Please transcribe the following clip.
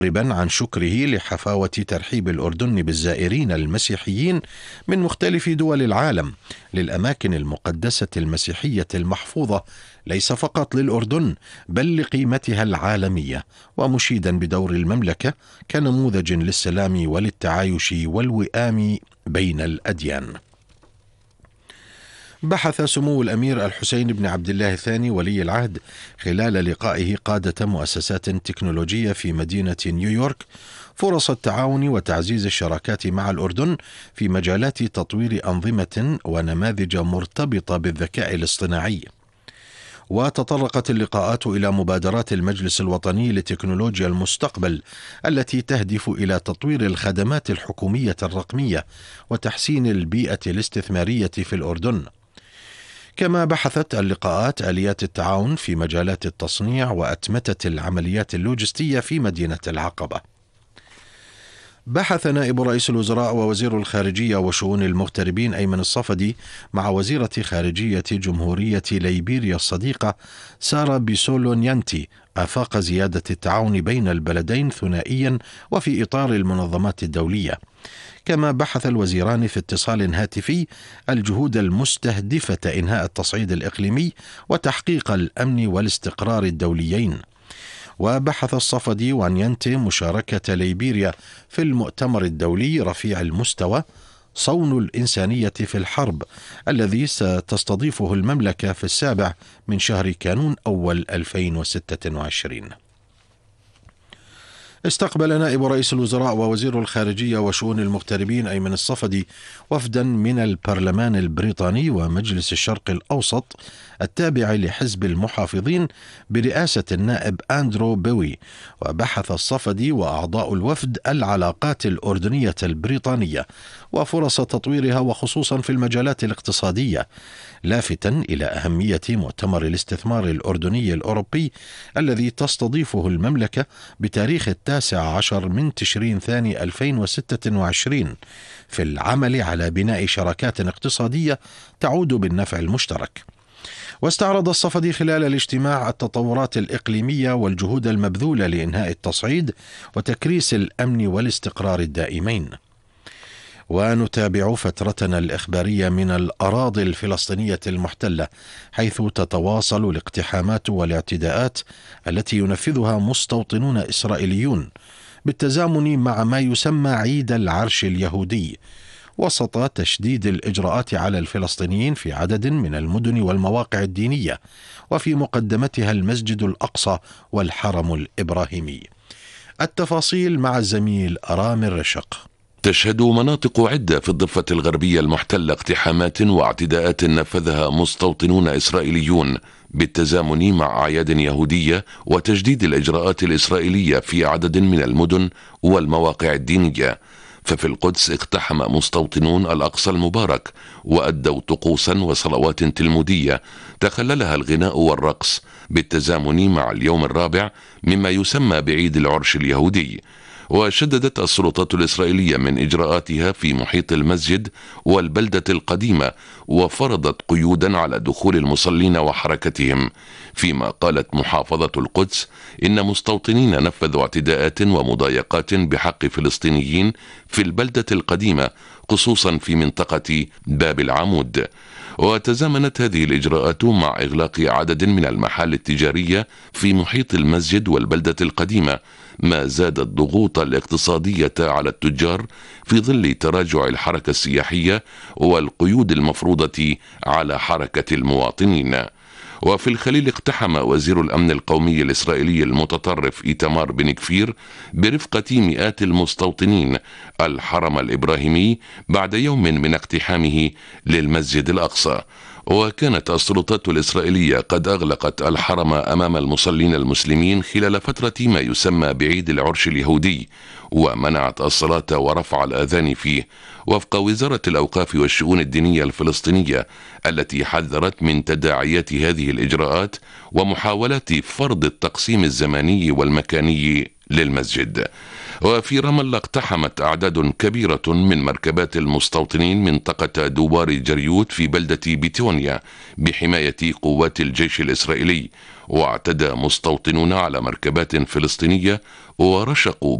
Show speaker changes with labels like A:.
A: معربا عن شكره لحفاوة ترحيب الأردن بالزائرين المسيحيين من مختلف دول العالم للأماكن المقدسة المسيحية المحفوظة ليس فقط للأردن بل لقيمتها العالمية، ومشيدا بدور المملكة كنموذج للسلام وللتعايش والوئام بين الأديان. بحث سمو الأمير الحسين بن عبد الله الثاني ولي العهد خلال لقائه قادة مؤسسات تكنولوجية في مدينة نيويورك فرص التعاون وتعزيز الشراكات مع الأردن في مجالات تطوير أنظمة ونماذج مرتبطة بالذكاء الاصطناعي. وتطرقت اللقاءات إلى مبادرات المجلس الوطني لتكنولوجيا المستقبل التي تهدف إلى تطوير الخدمات الحكومية الرقمية وتحسين البيئة الاستثمارية في الأردن. كما بحثت اللقاءات آليات التعاون في مجالات التصنيع وأتمتة العمليات اللوجستية في مدينة العقبة. بحث نائب رئيس الوزراء ووزير الخارجية وشؤون المغتربين أيمن الصفدي مع وزيرة خارجية جمهورية ليبيريا الصديقة سارة بيسولو نيانتي آفاق زيادة التعاون بين البلدين ثنائيا وفي إطار المنظمات الدولية. كما بحث الوزيران في اتصال هاتفي الجهود المستهدفة إنهاء التصعيد الإقليمي وتحقيق الأمن والاستقرار الدوليين. وبحث الصفدي ونيانتي مشاركة ليبيريا في المؤتمر الدولي رفيع المستوى صون الإنسانية في الحرب الذي ستستضيفه المملكة في 7 من شهر كانون أول 2026. استقبل نائب رئيس الوزراء ووزير الخارجية وشؤون المغتربين أيمن الصفدي وفدا من البرلمان البريطاني ومجلس الشرق الأوسط التابع لحزب المحافظين برئاسة النائب أندرو بوي. وبحث الصفدي وأعضاء الوفد العلاقات الأردنية البريطانية وفرص تطويرها وخصوصا في المجالات الاقتصادية، لافتا إلى أهمية مؤتمر الاستثمار الأردني الأوروبي الذي تستضيفه المملكة بتاريخ 19 من تشرين ثاني 2026 في العمل على بناء شراكات اقتصادية تعود بالنفع المشترك. واستعرض الصفدي خلال الاجتماع التطورات الإقليمية والجهود المبذولة لإنهاء التصعيد وتكريس الأمن والاستقرار الدائمين. ونتابع فترتنا الإخبارية من الأراضي الفلسطينية المحتلة، حيث تتواصل الاقتحامات والاعتداءات التي ينفذها مستوطنون إسرائيليون بالتزامن مع ما يسمى عيد العرش اليهودي، وسط تشديد الإجراءات على الفلسطينيين في عدد من المدن والمواقع الدينية، وفي مقدمتها المسجد الأقصى والحرم الإبراهيمي. التفاصيل مع الزميل رامي رشق.
B: تشهد مناطق عدة في الضفة الغربية المحتلة اقتحامات واعتداءات نفذها مستوطنون إسرائيليون بالتزامن مع أعياد يهودية وتجديد الإجراءات الإسرائيلية في عدد من المدن والمواقع الدينية. ففي القدس اقتحم مستوطنون الأقصى المبارك وأدوا طقوسا وصلوات تلمودية تخللها الغناء والرقص بالتزامن مع اليوم الرابع مما يسمى بعيد العرش اليهودي. وشددت السلطات الإسرائيلية من إجراءاتها في محيط المسجد والبلدة القديمة وفرضت قيودا على دخول المصلين وحركتهم، فيما قالت محافظة القدس إن مستوطنين نفذوا اعتداءات ومضايقات بحق فلسطينيين في البلدة القديمة خصوصا في منطقة باب العمود. وتزامنت هذه الإجراءات مع إغلاق عدد من المحال التجارية في محيط المسجد والبلدة القديمة، ما زاد الضغوط الاقتصادية على التجار في ظل تراجع الحركة السياحية والقيود المفروضة على حركة المواطنين. وفي الخليل اقتحم وزير الأمن القومي الإسرائيلي المتطرف إيتمار بن كفير برفقة مئات المستوطنين الحرم الإبراهيمي بعد يوم من اقتحامه للمسجد الأقصى. وكانت السلطات الإسرائيلية قد أغلقت الحرم أمام المصلين المسلمين خلال فترة ما يسمى بعيد العرش اليهودي، ومنعت الصلاة ورفع الآذان فيه وفق وزارة الأوقاف والشؤون الدينية الفلسطينية، التي حذرت من تداعيات هذه الإجراءات ومحاولات فرض التقسيم الزماني والمكاني للمسجد. وفي رام الله اقتحمت أعداد كبيرة من مركبات المستوطنين منطقة دوار جريوت في بلدة بيتونيا بحماية قوات الجيش الإسرائيلي، واعتدى مستوطنون على مركبات فلسطينية ورشقوا